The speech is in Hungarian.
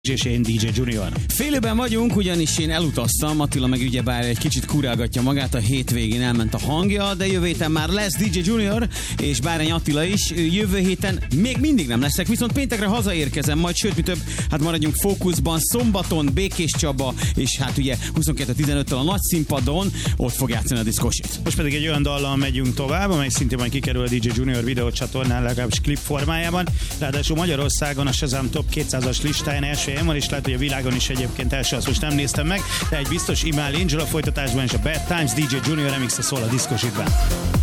és én DJ Junior. Félőben vagyunk, ugyanis én elutaztam, Attila meg ugyebár egy kicsit kurálgatja magát, a hétvégén elment a hangja, de jövő héten már lesz DJ Junior, és Bárány Attila is. Jövő héten még mindig nem leszek, viszont péntekre hazaérkezem, majd sőt, mi több, hát maradjunk fókuszban, szombaton Békés Csaba, és hát ugye 22-15-től a nagy színpadon, ott fog játszani a diszkósit. Most pedig egy olyan dallal megyünk tovább, amely szintén majd kikerül a DJ Junior videócsatornán, legalábbis klip formájában. Ráadásul Magyarországon a Shazam Top 200-as listáján első helyen van, és lehet, hogy a világon is egyébként első, azt most nem néztem meg, de egy biztos Imáll Angel a folytatásban, és a Bad Times DJ Junior remixre szól a diszkósitben.